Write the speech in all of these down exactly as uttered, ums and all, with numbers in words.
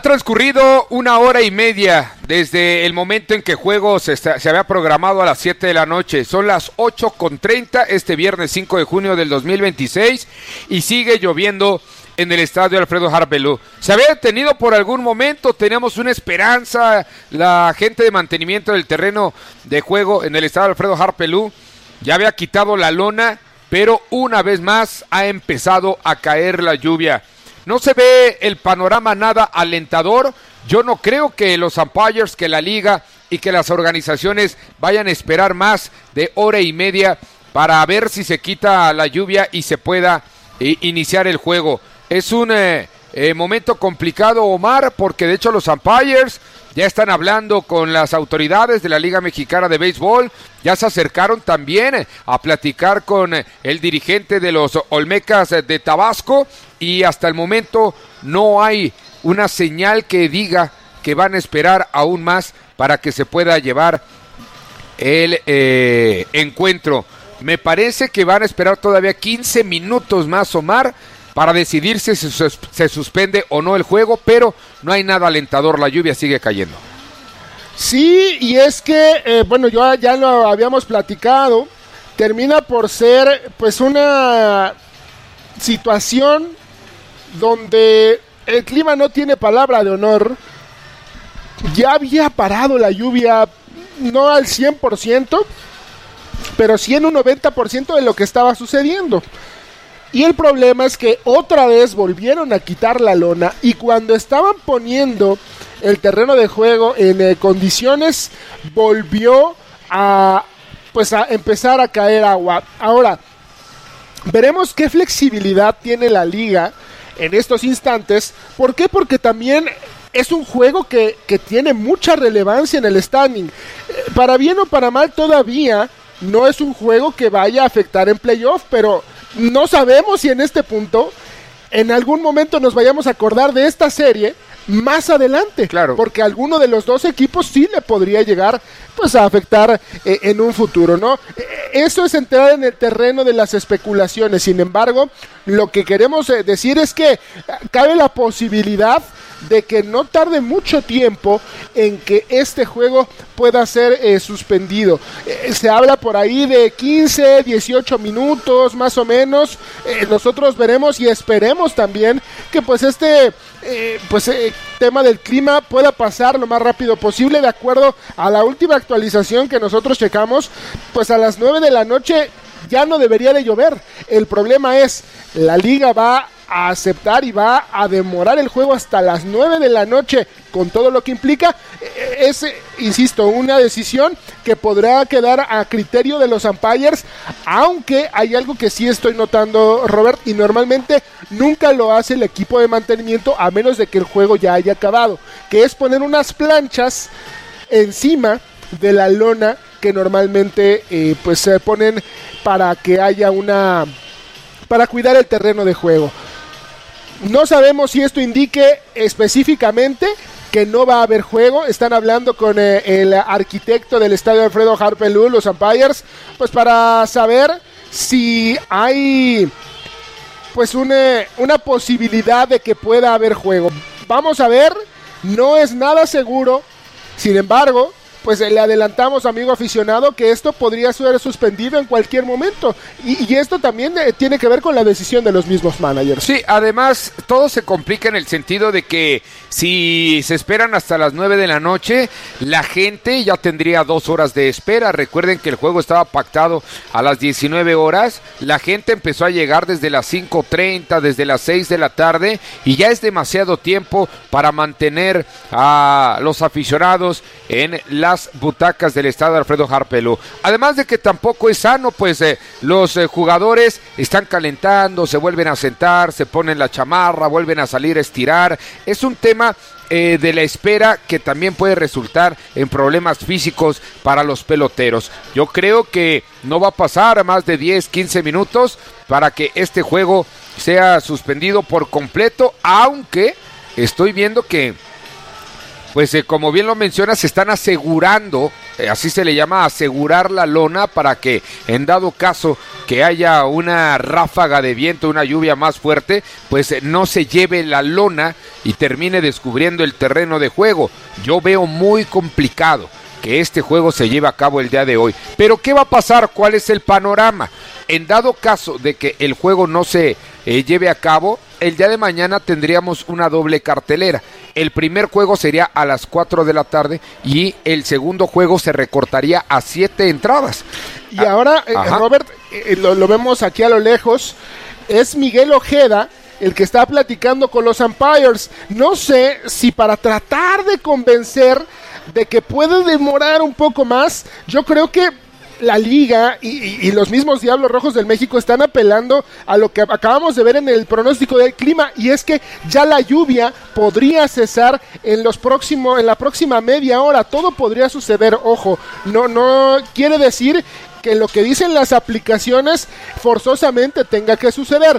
transcurrido una hora y media desde el momento en que el juego se, está, se había programado a las siete de la noche. Son las ocho con treinta este viernes cinco de junio del dos mil veintiséis y sigue lloviendo en el estadio Alfredo Harp Pelú. Se había detenido por algún momento, teníamos una esperanza, la gente de mantenimiento del terreno de juego en el estadio Alfredo Harp Pelú ya había quitado la lona, pero una vez más ha empezado a caer la lluvia. No se ve el panorama nada alentador. Yo no creo que los umpires, que la liga y que las organizaciones vayan a esperar más de hora y media para ver si se quita la lluvia y se pueda eh, iniciar el juego. Es un eh, eh, momento complicado, Omar, porque de hecho los umpires ya están hablando con las autoridades de la Liga Mexicana de Béisbol, ya se acercaron también a platicar con el dirigente de los Olmecas de Tabasco y hasta el momento no hay una señal que diga que van a esperar aún más para que se pueda llevar el eh, encuentro. Me parece que van a esperar todavía quince minutos más, Omar, para decidir si se, se suspende o no el juego, pero no hay nada alentador, la lluvia sigue cayendo. Sí, y es que, eh, bueno, yo ya lo habíamos platicado, termina por ser pues una situación donde el clima no tiene palabra de honor. Ya había parado la lluvia, no al cien por ciento, pero sí en un noventa por ciento de lo que estaba sucediendo. Y el problema es que otra vez volvieron a quitar la lona y cuando estaban poniendo el terreno de juego en eh, condiciones, volvió a, pues a empezar a caer agua. Ahora, veremos qué flexibilidad tiene la liga en estos instantes. ¿Por qué? Porque también es un juego que, que tiene mucha relevancia en el standing. Eh, para bien o para mal todavía no es un juego que vaya a afectar en playoff, pero no sabemos si en este punto en algún momento nos vayamos a acordar de esta serie más adelante, claro, porque alguno de los dos equipos sí le podría llegar pues a afectar eh, en un futuro, ¿no? Eh, eso es entrar en el terreno de las especulaciones. Sin embargo, lo que queremos eh, decir es que cabe la posibilidad de que no tarde mucho tiempo en que este juego pueda ser eh, suspendido. Eh, se habla por ahí de quince, dieciocho minutos más o menos. Eh, nosotros veremos y esperemos también que pues este eh, pues eh, tema del clima pueda pasar lo más rápido posible. De acuerdo a la última actualización que nosotros checamos, pues a las nueve de la noche ya no debería de llover. El problema es, la liga va a aceptar y va a demorar el juego hasta las nueve de la noche, con todo lo que implica. Es, insisto, una decisión que podrá quedar a criterio de los umpires, aunque hay algo que sí estoy notando, Robert, y normalmente nunca lo hace el equipo de mantenimiento a menos de que el juego ya haya acabado, que es poner unas planchas encima de la lona que normalmente eh, pues se ponen para que haya una, para cuidar el terreno de juego. No sabemos si esto indique específicamente que no va a haber juego. Están hablando con eh, el arquitecto del estadio Alfredo Harp Pelú, los umpires, pues para saber si hay pues una, una posibilidad de que pueda haber juego. Vamos a ver, no es nada seguro. Sin embargo, pues le adelantamos, amigo aficionado, que esto podría ser suspendido en cualquier momento. Y, y esto también eh, tiene que ver con la decisión de los mismos managers. Sí, además, todo se complica en el sentido de que si se esperan hasta las nueve de la noche, la gente ya tendría dos horas de espera. Recuerden que el juego estaba pactado a las diecinueve horas. La gente empezó a llegar desde las cinco treinta, desde las seis de la tarde, y ya es demasiado tiempo para mantener a los aficionados en las butacas del estadio Alfredo Harp Pelú. Además de que tampoco es sano, pues eh, los eh, jugadores están calentando, se vuelven a sentar, se ponen la chamarra, vuelven a salir a estirar. Es un tema eh, de la espera que también puede resultar en problemas físicos para los peloteros. Yo creo que no va a pasar más de diez, quince minutos para que este juego sea suspendido por completo, aunque estoy viendo que pues eh, como bien lo mencionas, se están asegurando, eh, así se le llama, asegurar la lona para que en dado caso que haya una ráfaga de viento, una lluvia más fuerte, pues eh, no se lleve la lona y termine descubriendo el terreno de juego. Yo veo muy complicado que este juego se lleve a cabo el día de hoy. Pero ¿qué va a pasar? ¿Cuál es el panorama? En dado caso de que el juego no se eh, lleve a cabo, el día de mañana tendríamos una doble cartelera. El primer juego sería a las cuatro de la tarde y el segundo juego se recortaría a siete entradas. Y ah, ahora, eh, Robert, eh, lo, lo vemos aquí a lo lejos, es Miguel Ojeda el que está platicando con los umpires. No sé si para tratar de convencer de que puede demorar un poco más, yo creo que la liga y, y, y los mismos Diablos Rojos del México están apelando a lo que acabamos de ver en el pronóstico del clima, y es que ya la lluvia podría cesar en los próximos, en la próxima media hora. Todo podría suceder, ojo, no, no quiere decir que lo que dicen las aplicaciones forzosamente tenga que suceder.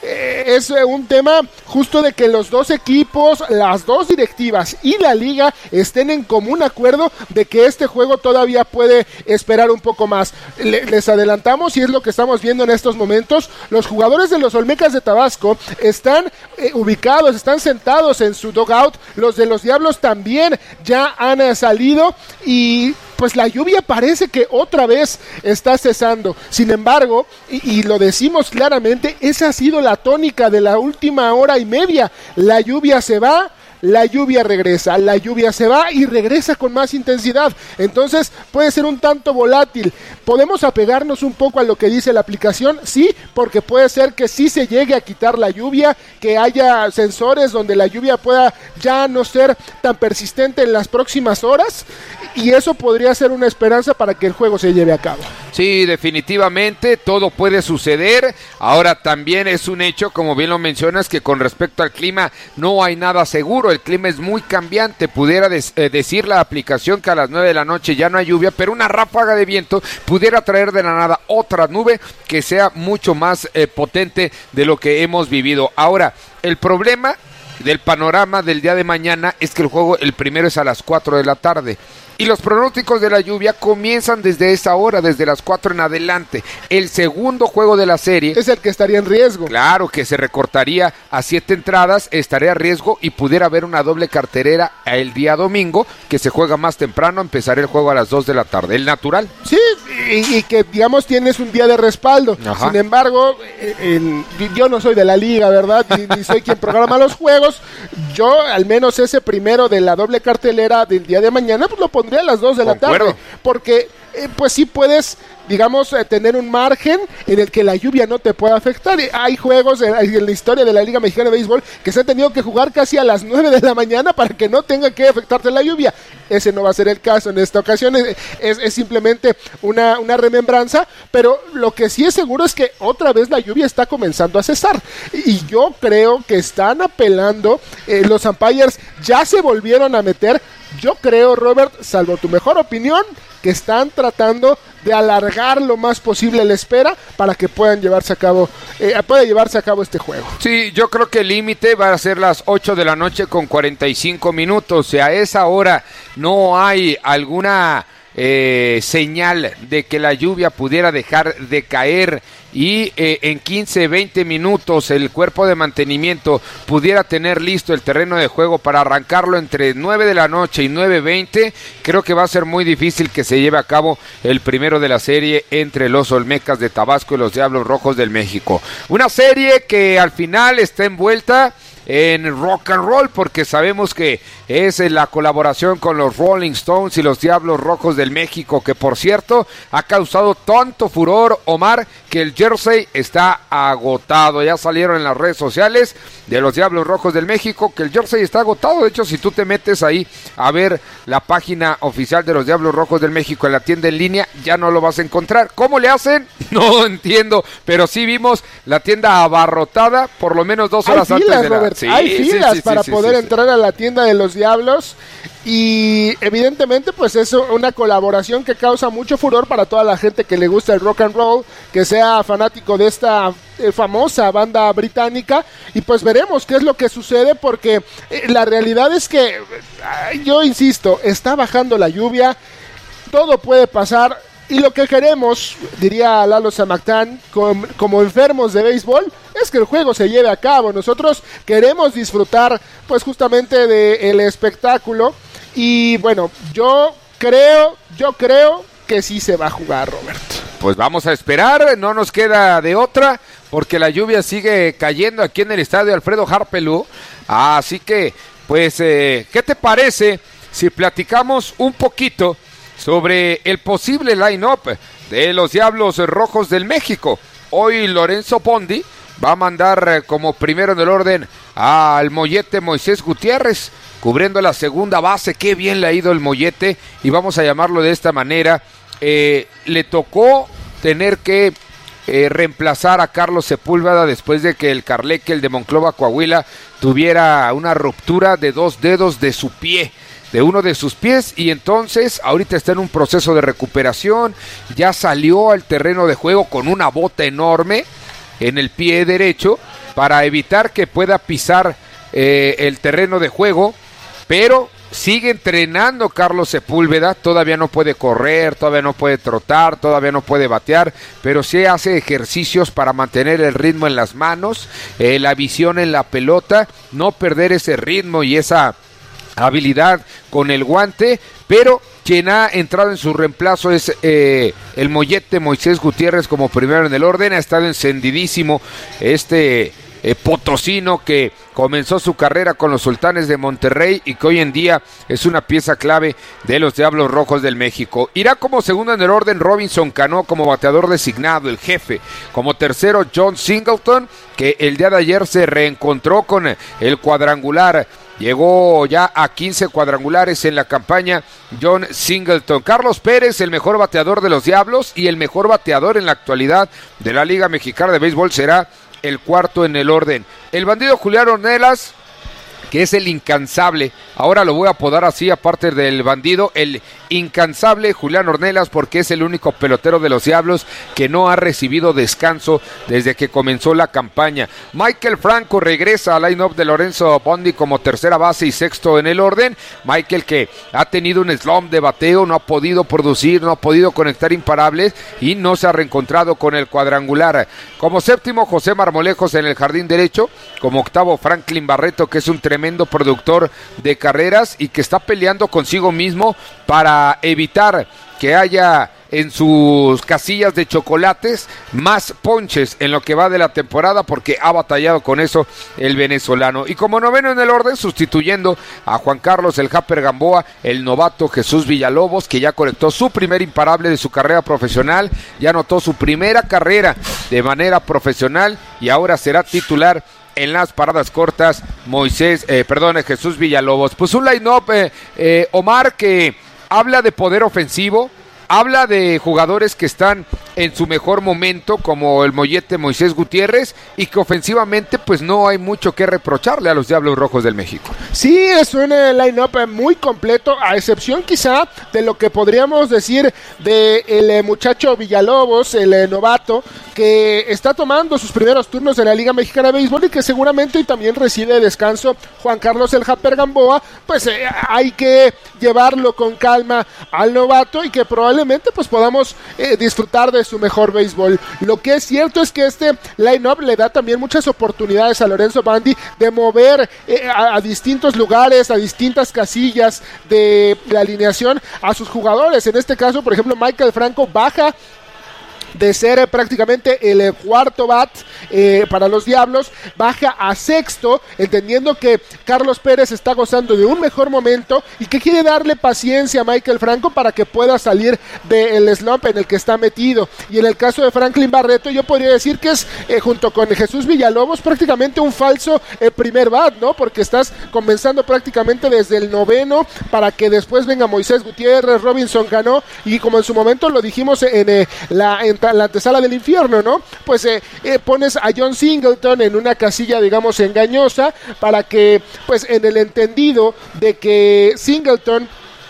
Es un tema justo de que los dos equipos, las dos directivas y la liga estén en común acuerdo de que este juego todavía puede esperar un poco más. Le, les adelantamos, y es lo que estamos viendo en estos momentos, los jugadores de los Olmecas de Tabasco están eh, ubicados, están sentados en su dugout, los de los Diablos también ya han eh, salido, y pues la lluvia parece que otra vez está cesando. Sin embargo, y, y lo decimos claramente, esa ha sido la tónica de la última hora y media. La lluvia se va, la lluvia regresa, la lluvia se va y regresa con más intensidad. Entonces puede ser un tanto volátil. ¿Podemos apegarnos un poco a lo que dice la aplicación? Sí, porque puede ser que sí se llegue a quitar la lluvia, que haya sensores donde la lluvia pueda ya no ser tan persistente en las próximas horas, y eso podría ser una esperanza para que el juego se lleve a cabo. Sí, definitivamente, todo puede suceder. Ahora también es un hecho, como bien lo mencionas, que con respecto al clima no hay nada seguro. El clima es muy cambiante. Pudiera des- eh, decir la aplicación que a las nueve de la noche ya no hay lluvia, pero una ráfaga de viento pudiera traer de la nada otra nube que sea mucho más eh, potente de lo que hemos vivido. Ahora, el problema del panorama del día de mañana es que el juego, el primero es a las cuatro de la tarde. Y los pronósticos de la lluvia comienzan desde esa hora, desde las cuatro en adelante. El segundo juego de la serie es el que estaría en riesgo. Claro, que se recortaría a siete entradas, estaría a riesgo y pudiera haber una doble cartelera el día domingo, que se juega más temprano, empezaría el juego a las dos de la tarde, el natural. Sí, y, y que digamos tienes un día de respaldo. Ajá. Sin embargo, en, en, yo no soy de la liga, ¿verdad? Ni, ni soy quien programa los juegos. Yo, al menos ese primero de la doble cartelera del día de mañana, pues lo pondría a las dos de la tarde, porque eh, pues sí puedes, digamos, eh, tener un margen en el que la lluvia no te pueda afectar. Hay juegos en, en la historia de la Liga Mexicana de Béisbol que se han tenido que jugar casi a las nueve de la mañana para que no tenga que afectarte la lluvia. Ese no va a ser el caso en esta ocasión, es, es, es simplemente una, una remembranza, pero lo que sí es seguro es que otra vez la lluvia está comenzando a cesar, y yo creo que están apelando, eh, los umpires ya se volvieron a meter. Yo creo, Robert, salvo tu mejor opinión, que están tratando de alargar lo más posible la espera para que puedan llevarse a cabo, eh, pueda llevarse a cabo este juego. Sí, yo creo que el límite va a ser las ocho de la noche con cuarenta y cinco minutos. Si a esa hora no hay alguna eh, señal de que la lluvia pudiera dejar de caer y eh, en quince, veinte minutos el cuerpo de mantenimiento pudiera tener listo el terreno de juego para arrancarlo entre nueve de la noche y nueve veinte, creo que va a ser muy difícil que se lleve a cabo el primero de la serie entre los Olmecas de Tabasco y los Diablos Rojos del México. Una serie que al final está envuelta en rock and roll, porque sabemos que es la colaboración con los Rolling Stones y los Diablos Rojos del México, que por cierto ha causado tanto furor, Omar, que el jersey está agotado. Ya salieron en las redes sociales de los Diablos Rojos del México que el jersey está agotado. De hecho, si tú te metes ahí a ver la página oficial de los Diablos Rojos del México en la tienda en línea, ya no lo vas a encontrar. ¿Cómo le hacen? No entiendo, pero sí vimos la tienda abarrotada por lo menos dos horas Hay filas, antes de la... Robert. Robert. Sí, Hay filas sí, sí, para sí, poder sí, entrar sí. a la tienda de los Diablos. Y evidentemente pues es una colaboración que causa mucho furor para toda la gente que le gusta el rock and roll, que sea fanático de esta eh, famosa banda británica. Y pues veremos qué es lo que sucede, porque eh, la realidad es que, eh, yo insisto, está bajando la lluvia, todo puede pasar. Y lo que queremos, diría Lalo Samactán, com, como enfermos de béisbol, es que el juego se lleve a cabo. Nosotros queremos disfrutar pues justamente del espectáculo. Y bueno, yo creo, yo creo que sí se va a jugar, Robert. Pues vamos a esperar, no nos queda de otra, porque la lluvia sigue cayendo aquí en el estadio Alfredo Harpelú. Así que, pues, eh, ¿qué te parece si platicamos un poquito sobre el posible line-up de los Diablos Rojos del México? Hoy Lorenzo Bondi va a mandar como primero en el orden al mollete Moisés Gutiérrez, cubriendo la segunda base. Qué bien le ha ido el mollete, y vamos a llamarlo de esta manera. Eh, le tocó tener que eh, reemplazar a Carlos Sepúlveda después de que el Carleque, el de Monclova, Coahuila, tuviera una ruptura de dos dedos de su pie, de uno de sus pies, y entonces ahorita está en un proceso de recuperación. Ya salió al terreno de juego con una bota enorme en el pie derecho para evitar que pueda pisar eh, el terreno de juego, pero sigue entrenando Carlos Sepúlveda. Todavía no puede correr, todavía no puede trotar, todavía no puede batear, pero sí hace ejercicios para mantener el ritmo en las manos, eh, la visión en la pelota, no perder ese ritmo y esa habilidad con el guante. Pero quien ha entrado en su reemplazo es eh, el mollete Moisés Gutiérrez como primero en el orden. Ha estado encendidísimo este eh, potosino que comenzó su carrera con los Sultanes de Monterrey y que hoy en día es una pieza clave de los Diablos Rojos del México. Irá como segundo en el orden Robinson Cano como bateador designado, el jefe. Como tercero John Singleton, que el día de ayer se reencontró con el cuadrangular. Llegó ya a quince cuadrangulares en la campaña John Singleton. Carlos Pérez, el mejor bateador de los Diablos y el mejor bateador en la actualidad de la Liga Mexicana de Béisbol, será el cuarto en el orden. El bandido Julián Ornelas, que es el incansable, ahora lo voy a apodar así, aparte del bandido, el incansable Julián Ornelas, porque es el único pelotero de los Diablos que no ha recibido descanso desde que comenzó la campaña. Michael Franco regresa al line-up de Lorenzo Bondi como tercera base y sexto en el orden. Michael, que ha tenido un slump de bateo, no ha podido producir, no ha podido conectar imparables y no se ha reencontrado con el cuadrangular. Como séptimo, José Marmolejos en el jardín derecho. Como octavo, Franklin Barreto, que es un tremendo productor de carreras y que está peleando consigo mismo para evitar que haya en sus casillas de chocolates más ponches en lo que va de la temporada, porque ha batallado con eso el venezolano. Y como noveno en el orden, sustituyendo a Juan Carlos el Japper Gamboa, el novato Jesús Villalobos, que ya conectó su primer imparable de su carrera profesional, ya anotó su primera carrera de manera profesional y ahora será titular en las paradas cortas Moisés, eh, perdón, Jesús Villalobos. Pues un line-up, eh, eh, Omar, que habla de poder ofensivo, habla de jugadores que están en su mejor momento, como el mollete Moisés Gutiérrez, y que ofensivamente pues no hay mucho que reprocharle a los Diablos Rojos del México. Sí, es un line-up muy completo, a excepción quizá de lo que podríamos decir de el muchacho Villalobos, el novato, que está tomando sus primeros turnos en la Liga Mexicana de Béisbol y que seguramente hoy también recibe descanso Juan Carlos el Japper Gamboa. Pues eh, hay que llevarlo con calma al novato y que probablemente pues podamos eh, disfrutar de su mejor béisbol. Lo que es cierto es que este line-up le da también muchas oportunidades a Lorenzo Bondi de mover eh, a, a distintos lugares, a distintas casillas de la alineación a sus jugadores. En este caso, por ejemplo, Michael Franco baja de ser eh, prácticamente el eh, cuarto bat eh, para los Diablos, baja a sexto, entendiendo que Carlos Pérez está gozando de un mejor momento y que quiere darle paciencia a Michael Franco para que pueda salir del slump en el que está metido. Y en el caso de Franklin Barreto, yo podría decir que es, eh, junto con Jesús Villalobos, prácticamente un falso eh, primer bat, ¿no? Porque estás comenzando prácticamente desde el noveno para que después venga Moisés Gutiérrez, Robinson Cano, y como en su momento lo dijimos en eh, la entrada la antesala del infierno, ¿no? Pues eh, eh, pones a John Singleton en una casilla, digamos, engañosa, para que, pues, en el entendido de que Singleton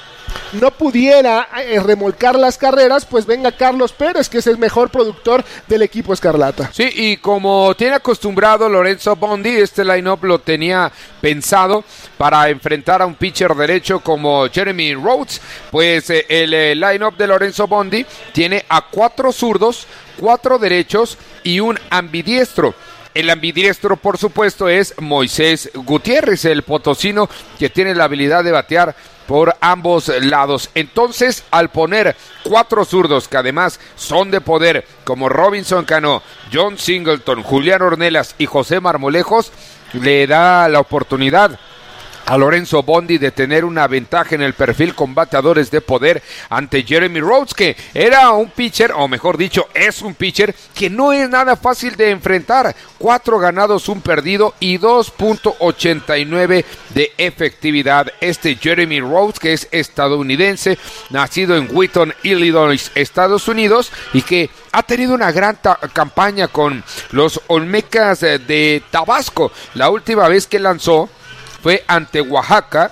no pudiera eh, remolcar las carreras, pues venga Carlos Pérez, que es el mejor productor del equipo escarlata. Sí, y como tiene acostumbrado Lorenzo Bondi, este line-up lo tenía pensado para enfrentar a un pitcher derecho como Jeremy Rhodes, pues eh, el eh, line-up de Lorenzo Bondi tiene a cuatro zurdos, cuatro derechos y un ambidiestro. El ambidiestro, por supuesto, es Moisés Gutiérrez, el potosino que tiene la habilidad de batear por ambos lados. Entonces, al poner cuatro zurdos que además son de poder, como Robinson Cano, John Singleton, Julián Ornelas y José Marmolejos, le da la oportunidad a Lorenzo Bondi de tener una ventaja en el perfil con bateadores de poder ante Jeremy Rhodes, que era un pitcher, o mejor dicho, es un pitcher que no es nada fácil de enfrentar. Cuatro ganados, un perdido y dos punto ochenta y nueve de efectividad. Este Jeremy Rhodes, que es estadounidense, nacido en Wheaton, Illinois, Estados Unidos, y que ha tenido una gran ta- campaña con los Olmecas de, de Tabasco. La última vez que lanzó fue ante Oaxaca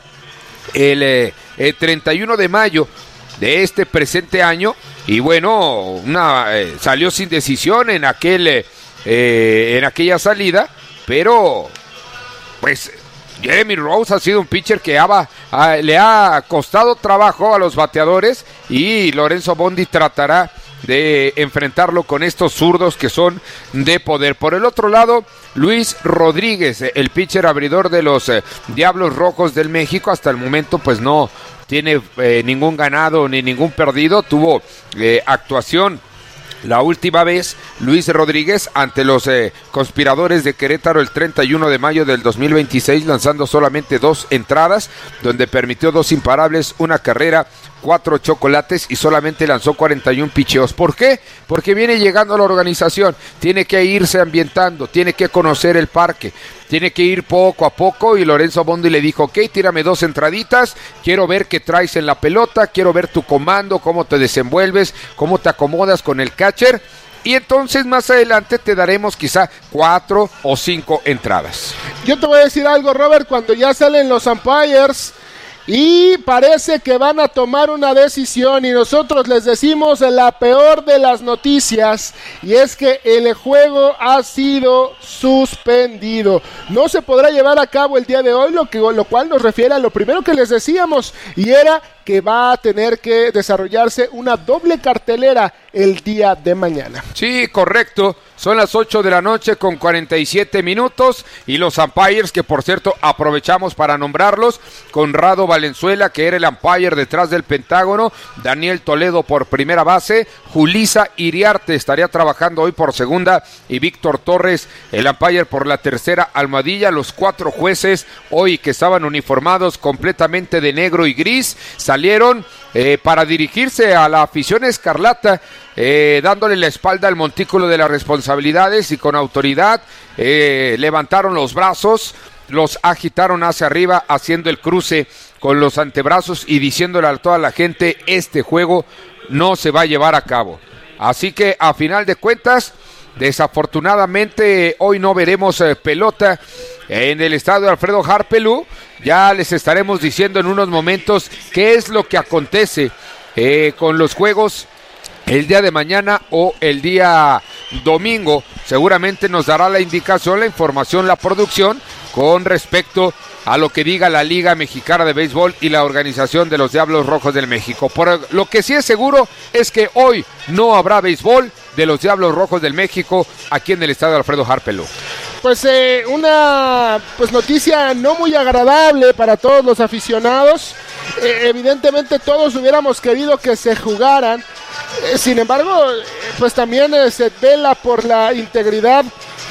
el, eh, el treinta y uno de mayo de este presente año, y bueno, una, eh, salió sin decisión en aquel eh, eh, en aquella salida, pero pues Jeremy Rhodes ha sido un pitcher que ha, ha, le ha costado trabajo a los bateadores, y Lorenzo Bondi tratará de enfrentarlo con estos zurdos que son de poder. Por el otro lado, Luis Rodríguez, el pitcher abridor de los eh, Diablos Rojos del México, hasta el momento pues no tiene eh, ningún ganado ni ningún perdido. Tuvo eh, actuación la última vez Luis Rodríguez ante los eh, Conspiradores de Querétaro el treinta y uno de mayo del dos mil veintiséis, lanzando solamente dos entradas, donde permitió dos imparables, una carrera, cuatro chocolates y solamente lanzó cuarenta y uno picheos. ¿Por qué? Porque viene llegando a la organización, tiene que irse ambientando, tiene que conocer el parque, tiene que ir poco a poco, y Lorenzo Bondi le dijo, ok, tírame dos entraditas, quiero ver qué traes en la pelota, quiero ver tu comando, cómo te desenvuelves, cómo te acomodas con el catcher, y entonces más adelante te daremos quizá cuatro o cinco entradas. Yo te voy a decir algo, Robert, cuando ya salen los umpires y parece que van a tomar una decisión, y nosotros les decimos la peor de las noticias, y es que el juego ha sido suspendido. No se podrá llevar a cabo el día de hoy, lo, que, lo cual nos refiere a lo primero que les decíamos, y era que va a tener que desarrollarse una doble cartelera el día de mañana. Sí, correcto. Son las ocho de la noche con cuarenta y siete minutos, y los umpires, que por cierto aprovechamos para nombrarlos: Conrado Valenzuela, que era el umpire detrás del Pentágono; Daniel Toledo por primera base; Julisa Iriarte estaría trabajando hoy por segunda, y Víctor Torres, el umpire por la tercera almohadilla. Los cuatro jueces hoy, que estaban uniformados completamente de negro y gris, salieron eh, para dirigirse a la afición escarlata, eh, dándole la espalda al montículo de las responsabilidades, y con autoridad eh, levantaron los brazos, los agitaron hacia arriba, haciendo el cruce con los antebrazos y diciéndole a toda la gente: este juego no se va a llevar a cabo. Así que a final de cuentas, desafortunadamente hoy no veremos eh, pelota en el estadio Alfredo Harpelú. Ya les estaremos diciendo en unos momentos qué es lo que acontece eh, con los juegos el día de mañana o el día domingo. Seguramente nos dará la indicación, la información, la producción con respecto a lo que diga la Liga Mexicana de Béisbol y la organización de los Diablos Rojos del México. Por lo que sí es seguro es que hoy no habrá béisbol de los Diablos Rojos del México aquí en el estadio Alfredo Harpelú. Pues eh, una pues noticia no muy agradable para todos los aficionados. Eh, evidentemente todos hubiéramos querido que se jugaran. Eh, sin embargo, eh, pues también eh, se vela por la integridad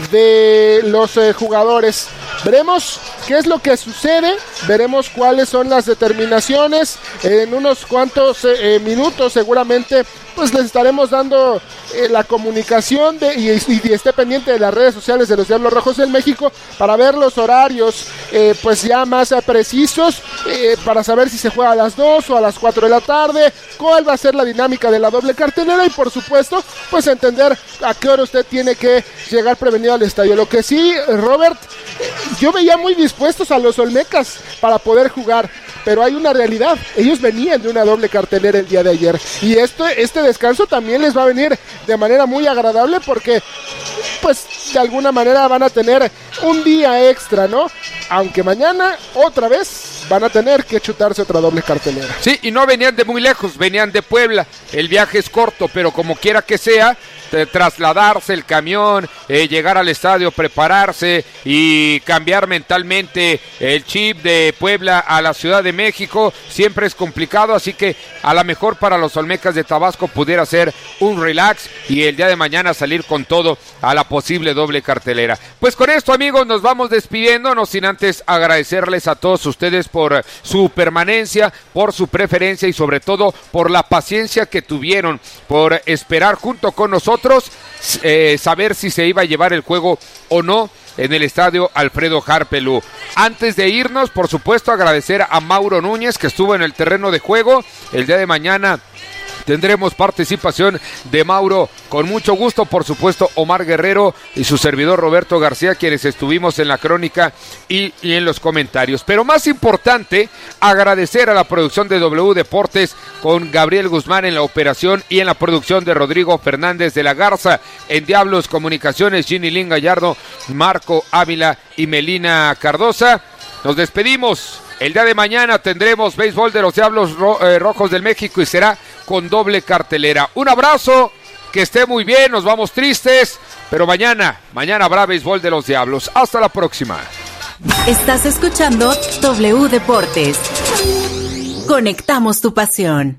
de los eh, jugadores. Veremos qué es lo que sucede, veremos cuáles son las determinaciones. En unos cuantos eh, minutos seguramente pues les estaremos dando eh, la comunicación de, y, y esté pendiente de las redes sociales de los Diablos Rojos del México para ver los horarios eh, pues ya más eh, precisos. eh, para saber si se juega a las dos o a las cuatro de la tarde, cuál va a ser la dinámica de la doble cartelera y por supuesto, pues entender a qué hora usted tiene que llegar prevenido al estadio. Lo que sí, Robert, yo veía muy dispuestos a los olmecas para poder jugar, pero hay una realidad, ellos venían de una doble cartelera el día de ayer y este, este descanso también les va a venir de manera muy agradable porque pues de alguna manera van a tener un día extra, ¿no? Aunque mañana otra vez van a tener que chutarse otra doble cartelera. Sí, y no venían de muy lejos, venían de Puebla, el viaje es corto, pero como quiera que sea, de trasladarse el camión, eh, llegar al estadio, prepararse y cambiar mentalmente el chip de Puebla a la Ciudad de México, siempre es complicado, así que a lo mejor para los Olmecas de Tabasco pudiera ser un relax y el día de mañana salir con todo a la posible doble cartelera. Pues con esto, amigos, nos vamos despidiendo, no sin antes agradecerles a todos ustedes por su permanencia, por su preferencia y sobre todo por la paciencia que tuvieron, por esperar junto con nosotros Eh, saber si se iba a llevar el juego o no en el estadio Alfredo Harpelú. Antes de irnos, por supuesto, agradecer a Mauro Núñez que estuvo en el terreno de juego. El día de mañana tendremos participación de Mauro con mucho gusto, por supuesto Omar Guerrero y su servidor Roberto García, quienes estuvimos en la crónica y, y en los comentarios. Pero más importante, agradecer a la producción de W Deportes con Gabriel Guzmán en la operación y en la producción de Rodrigo Fernández de la Garza, en Diablos Comunicaciones, Ginny Lin Gallardo, Marco Ávila y Melina Cardosa. Nos despedimos. El día de mañana tendremos béisbol de los Diablos Ro- eh, Rojos del México y será con doble cartelera. Un abrazo, que esté muy bien, nos vamos tristes, pero mañana, mañana habrá béisbol de los Diablos. Hasta la próxima. Estás escuchando W Deportes. Conectamos tu pasión.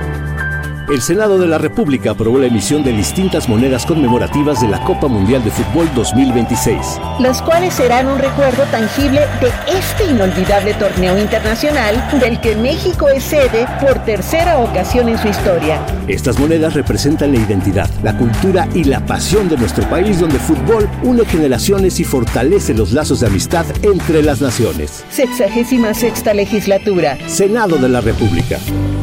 El Senado de la República aprobó la emisión de distintas monedas conmemorativas de la Copa Mundial de Fútbol dos mil veintiséis. Las cuales serán un recuerdo tangible de este inolvidable torneo internacional del que México es sede por tercera ocasión en su historia. Estas monedas representan la identidad, la cultura y la pasión de nuestro país, donde el fútbol une generaciones y fortalece los lazos de amistad entre las naciones. Sexagésima sexta legislatura. Senado de la República.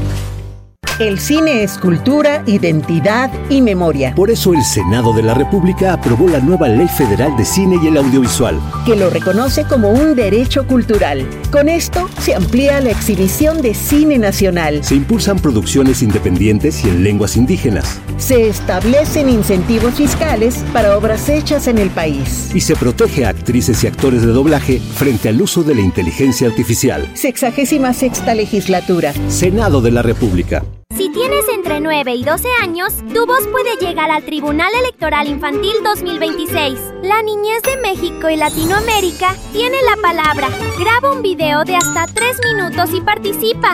El cine es cultura, identidad y memoria. Por eso el Senado de la República aprobó la nueva Ley Federal de Cine y el Audiovisual, que lo reconoce como un derecho cultural. Con esto se amplía la exhibición de cine nacional. Se impulsan producciones independientes y en lenguas indígenas. Se establecen incentivos fiscales para obras hechas en el país. Y se protege a actrices y actores de doblaje frente al uso de la inteligencia artificial. Sexagésima sexta legislatura. Senado de la República. Si tienes entre nueve y doce años, tu voz puede llegar al Tribunal Electoral Infantil dos mil veintiséis. La niñez de México y Latinoamérica tiene la palabra. Graba un video de hasta tres minutos y participa.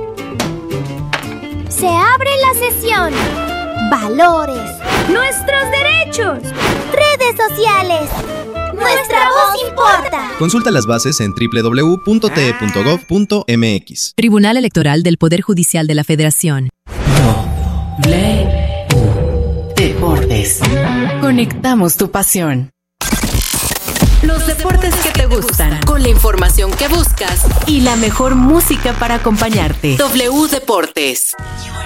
Se abre la sesión. Valores. Nuestros derechos. Redes sociales. Nuestra voz importa. Consulta las bases en doble u doble u doble u punto t e punto gov punto m x. Tribunal Electoral del Poder Judicial de la Federación. W Deportes. Conectamos tu pasión. Los deportes que te gustan, con la información que buscas y la mejor música para acompañarte. W Deportes.